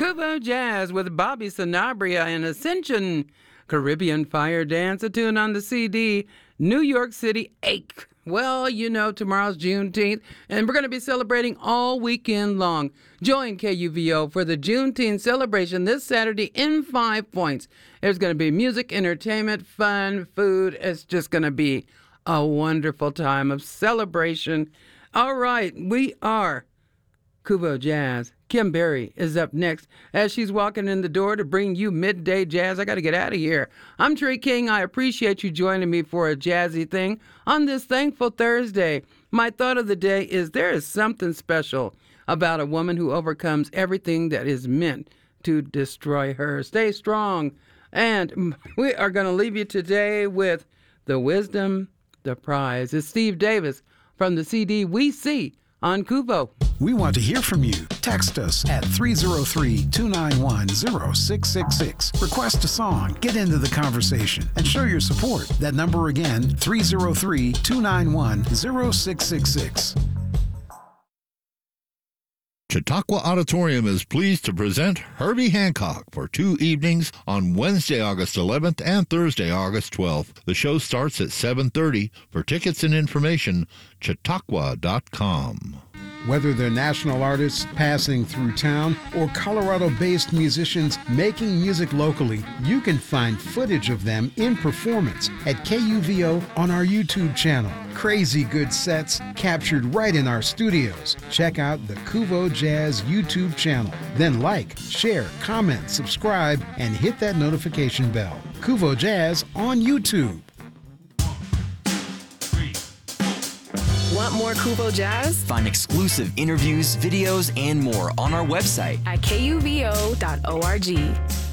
Kubo Jazz with Bobby Sanabria and Ascension. Caribbean Fire Dance, a tune on the CD. New York City Ache. Well, you know, tomorrow's Juneteenth, and we're going to be celebrating all weekend long. Join KUVO for the Juneteenth celebration this Saturday in 5 Points. There's going to be music, entertainment, fun, food. It's just going to be a wonderful time of celebration. All right, we are Kubo Jazz. Kim Berry is up next as she's walking in the door to bring you midday jazz. I got to get out of here. I'm Trey King. I appreciate you joining me for a jazzy thing on this Thankful Thursday. My thought of the day is there is something special about a woman who overcomes everything that is meant to destroy her. Stay strong. And we are going to leave you today with The Wisdom, the Prize. It's Steve Davis from the CD We See on Kubo. We want to hear from you. Text us at 303-291-0666. Request a song, get into the conversation, and show your support. That number again, 303-291-0666. Chautauqua Auditorium is pleased to present Herbie Hancock for 2 evenings on Wednesday, August 11th and Thursday, August 12th. The show starts at 7:30. For tickets and information, chautauqua.com. Whether they're national artists passing through town or Colorado-based musicians making music locally, you can find footage of them in performance at KUVO on our YouTube channel. Crazy good sets captured right in our studios. Check out the Kuvo Jazz YouTube channel. Then like, share, comment, subscribe, and hit that notification bell. Kuvo Jazz on YouTube. Want more Kuvo Jazz? Find exclusive interviews, videos, and more on our website at kuvo.org.